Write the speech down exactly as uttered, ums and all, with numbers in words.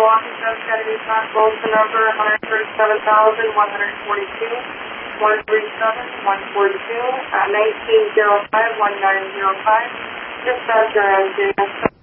Washington, Kennedy Park, Bolton number one thirty-seven thousand one hundred forty-two, one thirty-seven one forty-two, at nineteen oh five one nine oh five. Dispatcher, M J S.